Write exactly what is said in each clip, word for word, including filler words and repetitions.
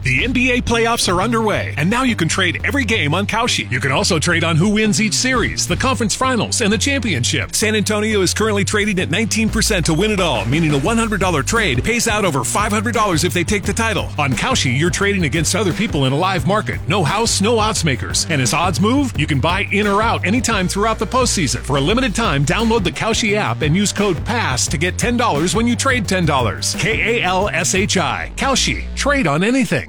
The N B A playoffs are underway, and now you can trade every game on Kalshi. You can also trade on who wins each series, the conference finals, and the championship. San Antonio is currently trading at nineteen percent to win it all, meaning a one hundred dollars trade pays out over five hundred dollars if they take the title. On Kalshi, you're trading against other people in a live market. No house, no odds makers. And as odds move, you can buy in or out anytime throughout the postseason. For a limited time, download the Kalshi app and use code PASS to get ten dollars when you trade ten dollars. K A L S H I. Kalshi. Trade on anything.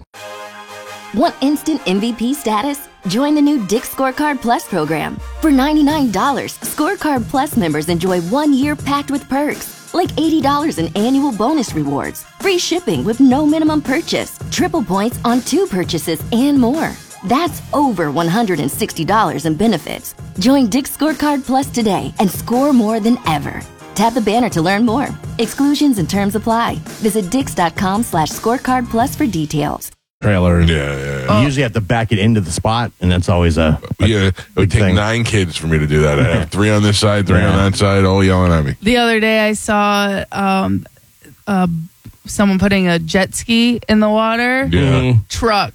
Want instant M V P status? Join the new Dick's Scorecard Plus program. For ninety-nine dollars, Scorecard Plus members enjoy one year packed with perks, like eighty dollars in annual bonus rewards, free shipping with no minimum purchase, triple points on two purchases, and more. That's over one hundred sixty dollars in benefits. Join Dick's Scorecard Plus today and score more than ever. Tap the banner to learn more. Exclusions and terms apply. Visit dix.com slash scorecard plus for details. Trailer. Yeah, yeah, yeah. You usually have to back it into the spot, and that's always a, a yeah. It would take thing. nine kids for me to do that. I have three on this side, three Yeah. on that side, all yelling at me. The other day I saw um, uh, someone putting a jet ski in the water. Yeah. Mm-hmm. Truck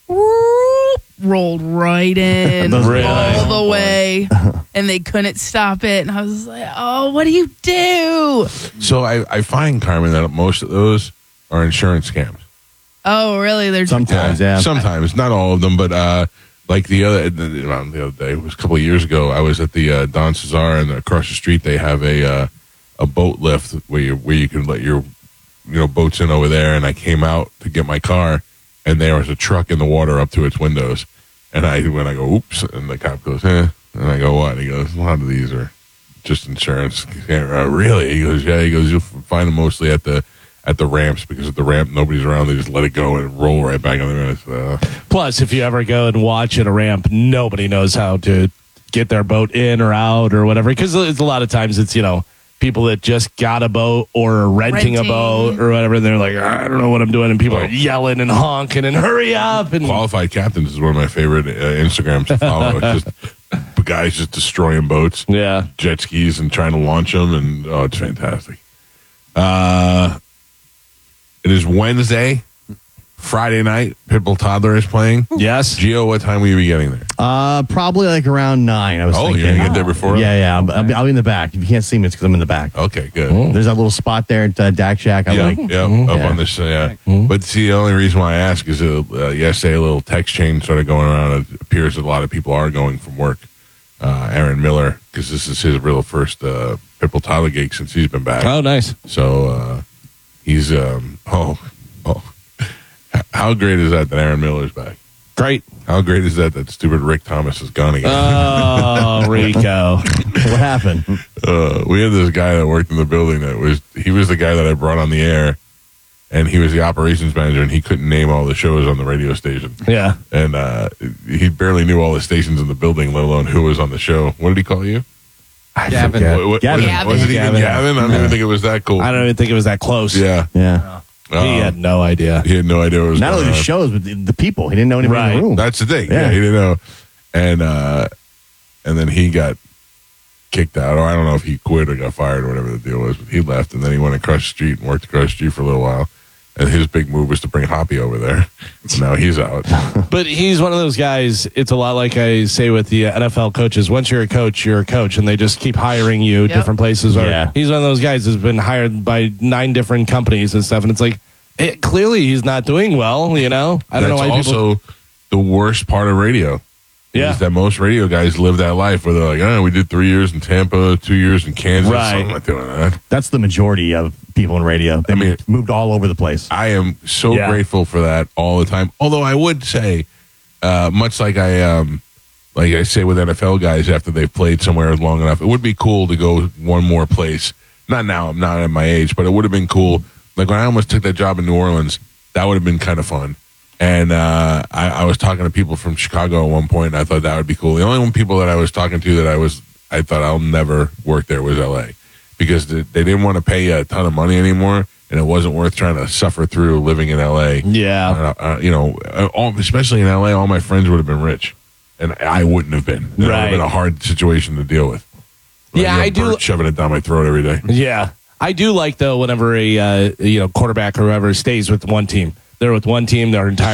whoop, rolled right in Those all really- the way, and they couldn't stop it. And I was like, oh, what do you do? So I, I find, Carmen, that most of those are insurance scams. Oh, really? They're Sometimes, yeah. Sometimes, not all of them, but uh, like the other the, the other day, it was a couple of years ago. I was at the uh, Don Cesar, and across the street they have a uh, a boat lift where you where you can let your you know boats in over there. And I came out to get my car, and there was a truck in the water up to its windows. And I when I go, oops, and the cop goes, eh, and I go, what? He goes, a lot of these are just insurance. Uh, really? He goes, yeah. He goes, you'll find them mostly at the. At the ramps, because at the ramp nobody's around, they just let it go and roll right back on the minutes. Uh, Plus, if you ever go and watch at a ramp, nobody knows how to get their boat in or out or whatever. Because it's a lot of times it's, you know, people that just got a boat or are renting, Renting. a boat or whatever. And they're like, I don't know what I'm doing. And people Oh. are yelling and honking and hurry up. And Qualified Captains is one of my favorite uh, Instagrams to follow. It's just guys just destroying boats, yeah. jet skis, and trying to launch them, and oh, it's fantastic. Uh, it is Wednesday, Friday night. Pitbull Toddler is playing. Yes. Gio, what time will you be getting there? Uh, probably like around nine. I was Oh, thinking. you're gonna get there before? Yeah, yeah. I'll, I'll, be, I'll be in the back. If you can't see me, it's because I'm in the back. Okay, good. There's that little spot there at uh, Dak Shack. I Yeah, like. yeah, up Yeah. on this. Uh, yeah. But see, the only reason why I ask is uh, yesterday a little text chain started going around. It appears that a lot of people are going from work. Uh, Aaron Miller, because this is his real first uh, Pitbull Toddler gig since he's been back. Oh, nice. So uh, he's um, oh oh. How great is that that Aaron Miller's back? Great. How great is that that stupid Rick Thomas is gone again? Oh, Rico. What happened? uh, we had this guy that worked in the building that was he was the guy that I brought on the air, and he was the operations manager, and he couldn't name all the shows on the radio station. Yeah. And uh, he barely knew all the stations in the building, let alone who was on the show. What did he call you? I Gavin. forget. What, what, Gavin. Was, it, was it even Gavin. Gavin? I don't even think it was that cool. I don't even think it was that close. Yeah. Yeah. Uh, He had no idea. He had no idea what was Not going only the on. shows, but the, the people. He didn't know anybody in Right. the room. That's the thing. Yeah. Yeah, he didn't know. And uh, and then he got kicked out, or I don't know if he quit or got fired or whatever the deal was, but he left, and then he went across the street and worked across the street for a little while. And his big move was to bring Hoppy over there. Now he's out. But he's one of those guys, it's a lot like I say with the N F L coaches. Once you're a coach, you're a coach, and they just keep hiring you Yep. different places. Or Yeah. he's one of those guys who's been hired by nine different companies and stuff, and it's like, it, clearly he's not doing well, you know? I don't That's know why people... also the worst part of radio. Yeah. Is that most radio guys live that life where they're like, oh, we did three years in Tampa, two years in Kansas. Right. I'm not doing that. That's the majority of people in radio. They I mean- moved all over the place. I am so Yeah. grateful for that all the time. Although I would say, uh, much like I um, like I say with N F L guys after they've played somewhere long enough, it would be cool to go one more place. Not now, I'm not at my age, but it would have been cool. Like when I almost took that job in New Orleans, that would have been kind of fun. And uh, I, I was talking to people from Chicago at one point, and I thought that would be cool. The only one people that I was talking to that I was, I thought I'll never work there was L A, because they, they didn't want to pay a ton of money anymore, and it wasn't worth trying to suffer through living in L A. Yeah. Uh, uh, you know, uh, all, especially in L A, all my friends would have been rich, and I wouldn't have been. That would Right. have been a hard situation to deal with. Like, Yeah, you know, I do- Bert shoving it down my throat every day. Yeah. I do like, though, whenever a uh, you know quarterback or whoever stays with one team. They're with one team their entire